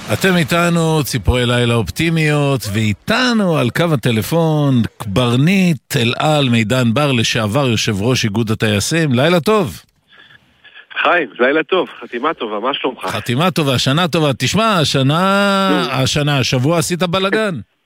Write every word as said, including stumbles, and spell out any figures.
אתם איתנו, ציפורי לילה אופטימיות, ואיתנו על קו הטלפון קברניט אל-על מידן בר, לשעבר יושב ראש איגוד הטייסים. לילה טוב. חיים, לילה טוב, חתימה טובה, מה שלומך? חתימה טובה, שנה טובה. תשמע, השנה, השנה, השבוע עשית בלגן.